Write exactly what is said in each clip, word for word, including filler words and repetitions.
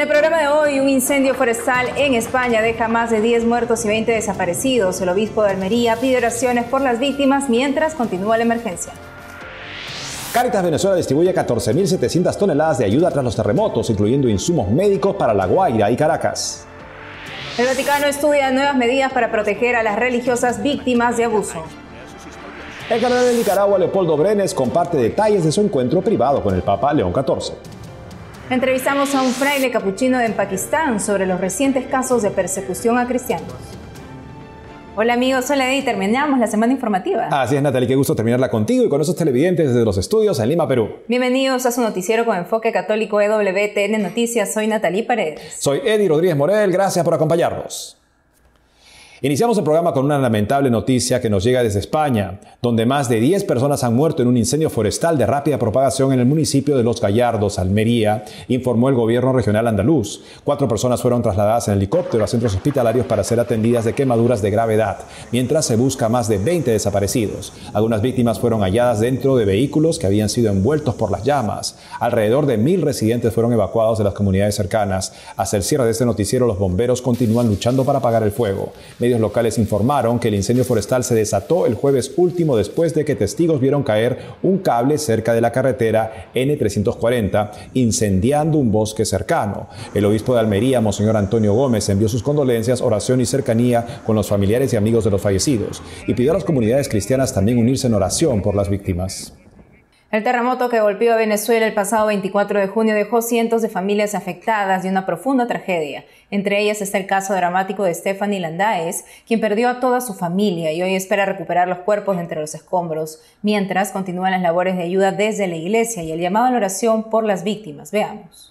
el programa de hoy, un incendio forestal en España deja más de diez muertos y veinte desaparecidos. El obispo de Almería pide oraciones por las víctimas mientras continúa la emergencia. Cáritas Venezuela distribuye catorce mil setecientas toneladas de ayuda tras los terremotos, incluyendo insumos médicos para La Guaira y Caracas. El Vaticano estudia nuevas medidas para proteger a las religiosas víctimas de abuso. El cardenal de Nicaragua, Leopoldo Brenes, comparte detalles de su encuentro privado con el Papa León catorce. Entrevistamos a un fraile capuchino en Pakistán sobre los recientes casos de persecución a cristianos. Hola amigos, soy Lady y terminamos la semana informativa. Así es, Natalie, qué gusto terminarla contigo y con esos televidentes desde los estudios en Lima, Perú. Bienvenidos a su noticiero con enfoque católico E W T N Noticias. Soy Natalie Paredes. Soy Eddie Rodríguez Morel, gracias por acompañarnos. Iniciamos el programa con una lamentable noticia que nos llega desde España, donde más de diez personas han muerto en un incendio forestal de rápida propagación en el municipio de Los Gallardos, Almería, informó el gobierno regional andaluz. Cuatro personas fueron trasladadas en helicóptero a centros hospitalarios para ser atendidas de quemaduras de gravedad, mientras se busca más de veinte desaparecidos. Algunas víctimas fueron halladas dentro de vehículos que habían sido envueltos por las llamas. Alrededor de mil residentes fueron evacuados de las comunidades cercanas. Hasta el cierre de este noticiero, los bomberos continúan luchando para apagar el fuego. Medios locales informaron que el incendio forestal se desató el jueves último después de que testigos vieron caer un cable cerca de la carretera N trescientos cuarenta, incendiando un bosque cercano. El obispo de Almería, Monseñor Antonio Gómez, envió sus condolencias, oración y cercanía con los familiares y amigos de los fallecidos y pidió a las comunidades cristianas también unirse en oración por las víctimas. El terremoto que golpeó a Venezuela el pasado veinticuatro de junio dejó cientos de familias afectadas y una profunda tragedia. Entre ellas está el caso dramático de Stephanie Landaes, quien perdió a toda su familia y hoy espera recuperar los cuerpos de entre los escombros, mientras continúan las labores de ayuda desde la iglesia y el llamado a la oración por las víctimas. Veamos.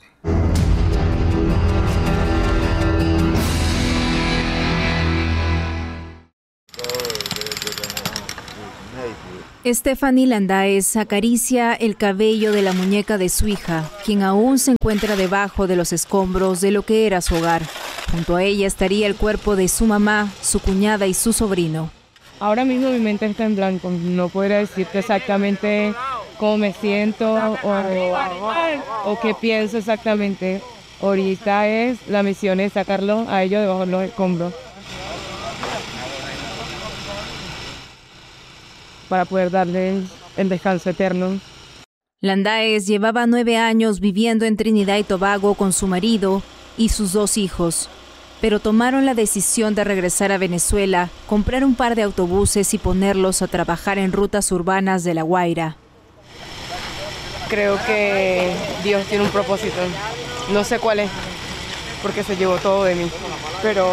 Stephanie Landaes acaricia el cabello de la muñeca de su hija, quien aún se encuentra debajo de los escombros de lo que era su hogar. Junto a ella estaría el cuerpo de su mamá, su cuñada y su sobrino. Ahora mismo mi mente está en blanco, no podría decirte exactamente cómo me siento o, o qué pienso exactamente. Ahorita es la misión es sacarlo a ellos debajo de los escombros, para poder darles el descanso eterno. Landaes llevaba nueve años viviendo en Trinidad y Tobago con su marido y sus dos hijos, pero tomaron la decisión de regresar a Venezuela, comprar un par de autobuses y ponerlos a trabajar en rutas urbanas de La Guaira. Creo que Dios tiene un propósito, no sé cuál es, porque se llevó todo de mí, pero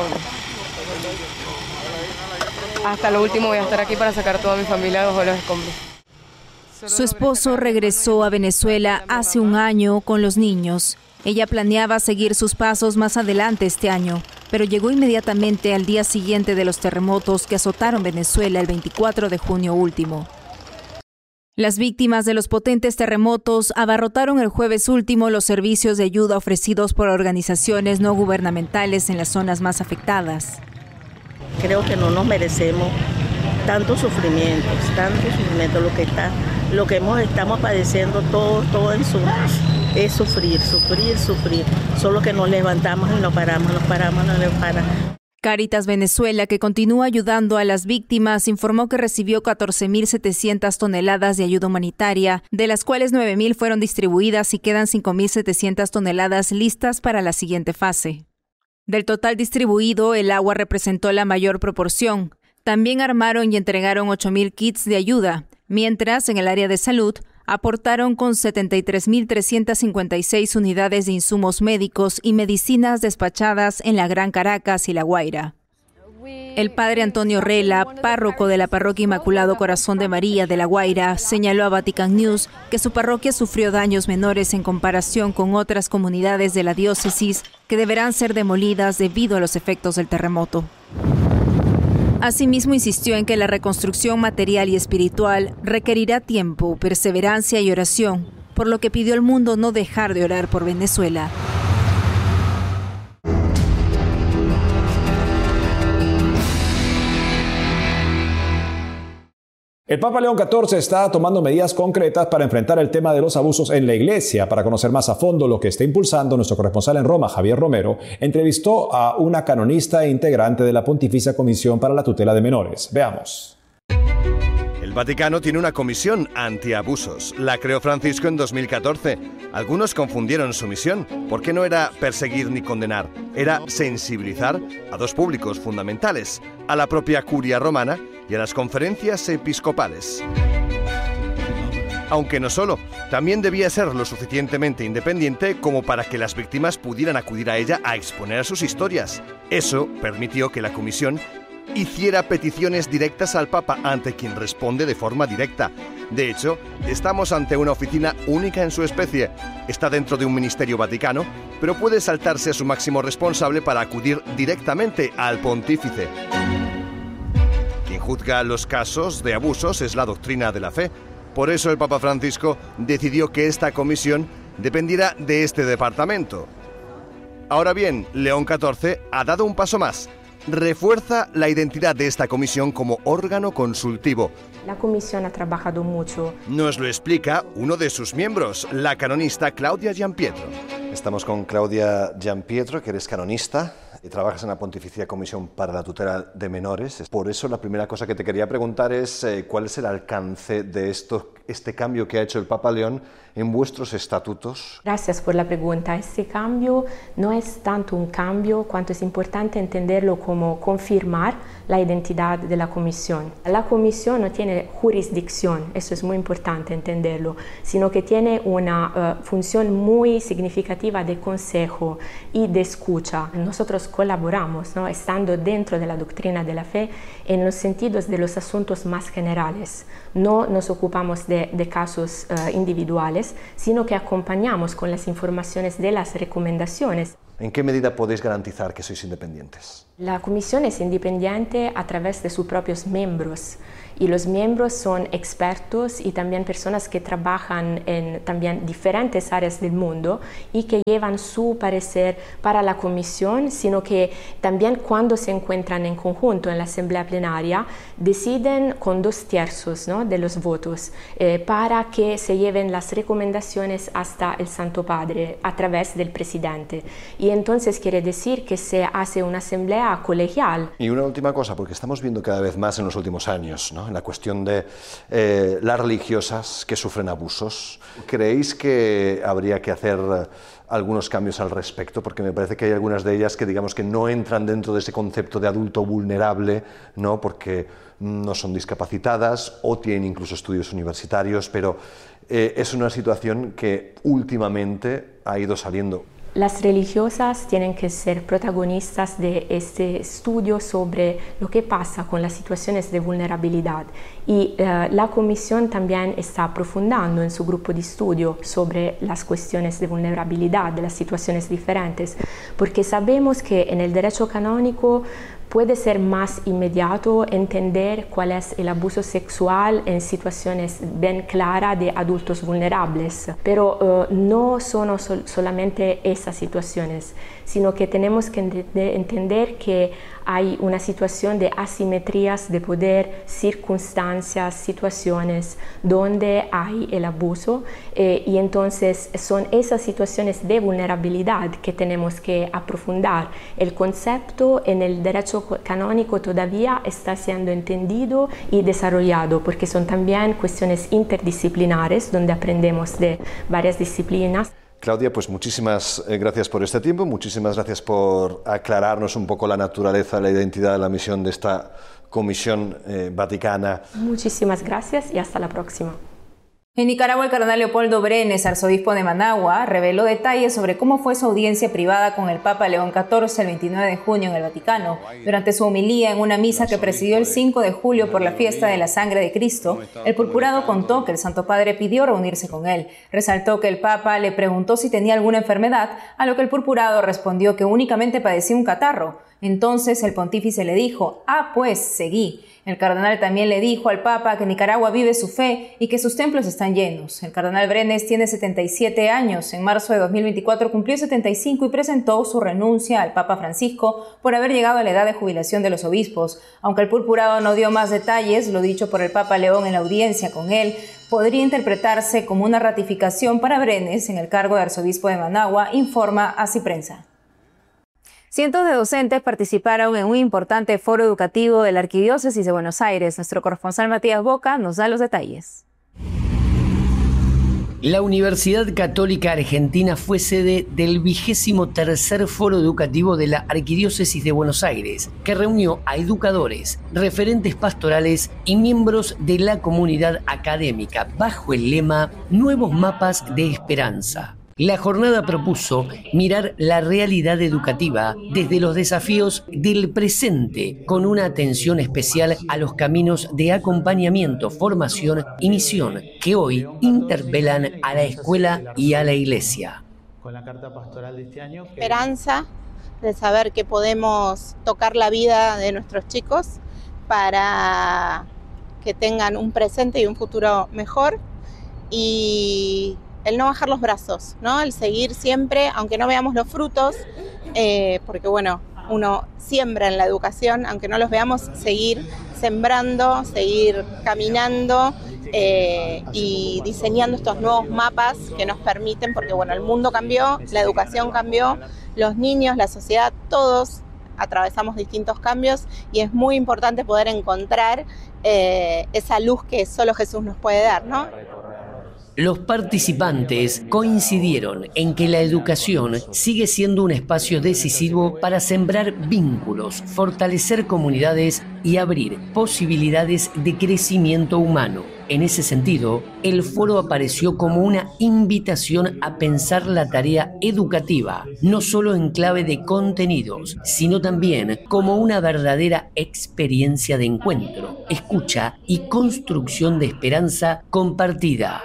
hasta lo último voy a estar aquí para sacar a toda mi familia de los escombros. Su esposo regresó a Venezuela hace un año con los niños. Ella planeaba seguir sus pasos más adelante este año, pero llegó inmediatamente al día siguiente de los terremotos que azotaron Venezuela el veinticuatro de junio último. Las víctimas de los potentes terremotos abarrotaron el jueves último los servicios de ayuda ofrecidos por organizaciones no gubernamentales en las zonas más afectadas. Creo que no nos merecemos tantos sufrimientos, tanto sufrimiento, lo que está, lo que hemos, estamos padeciendo todos, todo en suma, es sufrir, sufrir, sufrir. Solo que nos levantamos y nos paramos, nos paramos, nos paramos. Cáritas Venezuela, que continúa ayudando a las víctimas, informó que recibió catorce mil setecientas toneladas de ayuda humanitaria, de las cuales nueve mil fueron distribuidas y quedan cinco mil setecientas toneladas listas para la siguiente fase. Del total distribuido, el agua representó la mayor proporción. También armaron y entregaron ocho mil kits de ayuda, mientras en el área de salud aportaron con setenta y tres mil trescientas cincuenta y seis unidades de insumos médicos y medicinas despachadas en la Gran Caracas y La Guaira. El padre Antonio Rela, párroco de la parroquia Inmaculado Corazón de María de La Guaira, señaló a Vatican News que su parroquia sufrió daños menores en comparación con otras comunidades de la diócesis que deberán ser demolidas debido a los efectos del terremoto. Asimismo, insistió en que la reconstrucción material y espiritual requerirá tiempo, perseverancia y oración, por lo que pidió al mundo no dejar de orar por Venezuela. El Papa León catorce está tomando medidas concretas para enfrentar el tema de los abusos en la Iglesia. Para conocer más a fondo lo que está impulsando, nuestro corresponsal en Roma, Javier Romero, entrevistó a una canonista e integrante de la Pontificia Comisión para la Tutela de Menores. Veamos. El Vaticano tiene una comisión antiabusos. La creó Francisco en dos mil catorce. Algunos confundieron su misión, porque no era perseguir ni condenar, era sensibilizar a dos públicos fundamentales, a la propia curia romana y a las conferencias episcopales. Aunque no solo, también debía ser lo suficientemente independiente como para que las víctimas pudieran acudir a ella a exponer sus historias. Eso permitió que la comisión hiciera peticiones directas al Papa, ante quien responde de forma directa. De hecho, estamos ante una oficina única en su especie. Está dentro de un ministerio vaticano, pero puede saltarse a su máximo responsable para acudir directamente al pontífice. Quien juzga los casos de abusos es la doctrina de la fe. Por eso el Papa Francisco decidió que esta comisión dependiera de este departamento. Ahora bien, León catorce ha dado un paso más. Refuerza la identidad de esta comisión como órgano consultivo. La comisión ha trabajado mucho. Nos lo explica uno de sus miembros, la canonista Claudia Giampietro. Estamos con Claudia Giampietro, que eres canonista y trabajas en la Pontificia Comisión para la Tutela de Menores. Por eso la primera cosa que te quería preguntar es eh, cuál es el alcance de esto, este cambio que ha hecho el Papa León en vuestros estatutos. Gracias por la pregunta. Este cambio no es tanto un cambio cuanto es importante entenderlo como confirmar la identidad de la comisión. La comisión no tiene jurisdicción, eso es muy importante entenderlo, sino que tiene una uh, función muy significativa de consejo y de escucha. Nosotros colaboramos, ¿no?, estando dentro de la doctrina de la fe en los sentidos de los asuntos más generales. No nos ocupamos de, de casos uh, individuales, sino que acompañamos con las informaciones de las recomendaciones. ¿En qué medida podéis garantizar que sois independientes? La comisión es independiente a través de sus propios miembros, y los miembros son expertos y también personas que trabajan en también diferentes áreas del mundo y que llevan su parecer para la comisión, sino que también cuando se encuentran en conjunto en la asamblea plenaria deciden con dos tercios, ¿no?, de los votos eh, para que se lleven las recomendaciones hasta el Santo Padre a través del presidente. Y entonces quiere decir que se hace una asamblea colegial. Y una última cosa, porque estamos viendo cada vez más en los últimos años, ¿no?, en la cuestión de eh, las religiosas que sufren abusos. ¿Creéis que habría que hacer algunos cambios al respecto? Porque me parece que hay algunas de ellas que, digamos, que no entran dentro de ese concepto de adulto vulnerable, ¿no?, porque no son discapacitadas o tienen incluso estudios universitarios, pero eh, es una situación que últimamente ha ido saliendo. Las religiosas tienen que ser protagonistas de este estudio sobre lo que pasa con las situaciones de vulnerabilidad, y uh, la comisión también está profundando en su grupo de estudio sobre las cuestiones de vulnerabilidad, de las situaciones diferentes, porque sabemos que en el derecho canónico puede ser más inmediato entender cuál es el abuso sexual en situaciones bien claras de adultos vulnerables, pero uh, no son sol solamente esas situaciones, sino que tenemos que ent entender que hay una situación de asimetrías de poder, circunstancias, situaciones donde hay el abuso, eh, y entonces son esas situaciones de vulnerabilidad que tenemos que aprofundar. El concepto en el derecho canónico todavía está siendo entendido y desarrollado, porque son también cuestiones interdisciplinares donde aprendemos de varias disciplinas. Claudia, pues muchísimas gracias por este tiempo, muchísimas gracias por aclararnos un poco la naturaleza, la identidad de la misión de esta comisión eh, vaticana. Muchísimas gracias y hasta la próxima. En Nicaragua, el cardenal Leopoldo Brenes, arzobispo de Managua, reveló detalles sobre cómo fue su audiencia privada con el Papa León catorce el veintinueve de junio en el Vaticano. Durante su homilía en una misa que presidió el cinco de julio por la fiesta de la Sangre de Cristo, el purpurado contó que el Santo Padre pidió reunirse con él. Resaltó que el Papa le preguntó si tenía alguna enfermedad, a lo que el purpurado respondió que únicamente padecía un catarro. Entonces el pontífice le dijo: ah, pues, seguí. El cardenal también le dijo al Papa que Nicaragua vive su fe y que sus templos están llenos. El cardenal Brenes tiene setenta y siete años. En marzo de dos mil veinticuatro cumplió setenta y cinco y presentó su renuncia al Papa Francisco por haber llegado a la edad de jubilación de los obispos. Aunque el purpurado no dio más detalles, lo dicho por el Papa León en la audiencia con él podría interpretarse como una ratificación para Brenes en el cargo de arzobispo de Managua, informa Así Prensa. Cientos de docentes participaron en un importante foro educativo de la Arquidiócesis de Buenos Aires. Nuestro corresponsal Matías Boca nos da los detalles. La Universidad Católica Argentina fue sede del vigésimo tercer Foro Educativo de la Arquidiócesis de Buenos Aires, que reunió a educadores, referentes pastorales y miembros de la comunidad académica bajo el lema Nuevos Mapas de Esperanza. La jornada propuso mirar la realidad educativa desde los desafíos del presente, con una atención especial a los caminos de acompañamiento, formación y misión que hoy interpelan a la escuela y a la iglesia. Con la carta pastoral de este año. Esperanza de saber que podemos tocar la vida de nuestros chicos para que tengan un presente y un futuro mejor, y el no bajar los brazos, ¿no? El seguir siempre, aunque no veamos los frutos, eh, porque bueno, uno siembra en la educación, aunque no los veamos, seguir sembrando, seguir caminando eh, y diseñando estos nuevos mapas que nos permiten, porque bueno, el mundo cambió, la educación cambió, los niños, la sociedad, todos atravesamos distintos cambios y es muy importante poder encontrar eh, esa luz que solo Jesús nos puede dar, ¿no? Los participantes coincidieron en que la educación sigue siendo un espacio decisivo para sembrar vínculos, fortalecer comunidades y abrir posibilidades de crecimiento humano. En ese sentido, el foro apareció como una invitación a pensar la tarea educativa, no solo en clave de contenidos, sino también como una verdadera experiencia de encuentro, escucha y construcción de esperanza compartida.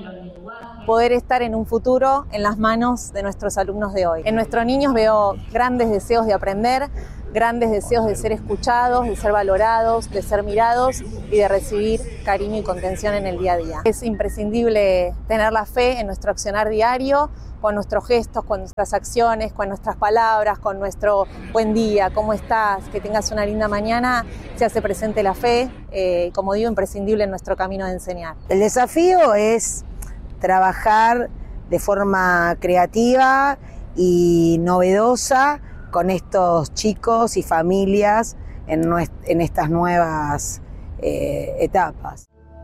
Poder estar en un futuro en las manos de nuestros alumnos de hoy. En nuestros niños veo grandes deseos de aprender, grandes deseos de ser escuchados, de ser valorados, de ser mirados y de recibir cariño y contención en el día a día. Es imprescindible tener la fe en nuestro accionar diario, con nuestros gestos, con nuestras acciones, con nuestras palabras, con nuestro buen día, ¿cómo estás? Que tengas una linda mañana. Se hace presente la fe, eh, como digo, imprescindible en nuestro camino de enseñar. El desafío es trabajar de forma creativa y novedosa con estos chicos y familias en, nuest- en estas nuevas eh, etapas.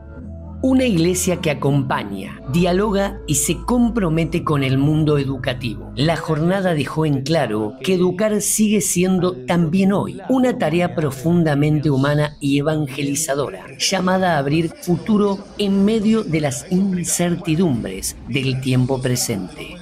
Una iglesia que acompaña, dialoga y se compromete con el mundo educativo. La jornada dejó en claro que educar sigue siendo también hoy una tarea profundamente humana y evangelizadora, llamada a abrir futuro en medio de las incertidumbres del tiempo presente.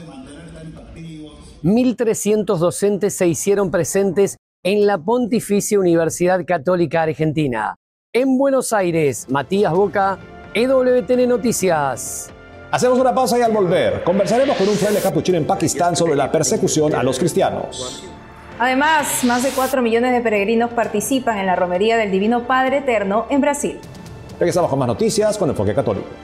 mil trescientos docentes se hicieron presentes en la Pontificia Universidad Católica Argentina. En Buenos Aires, Matías Boca, E W T N Noticias. Hacemos una pausa y al volver conversaremos con un fraile capuchino en Pakistán sobre la persecución a los cristianos. Además, más de cuatro millones de peregrinos participan en la romería del Divino Padre Eterno en Brasil. Regresamos con más noticias con Enfoque Católico.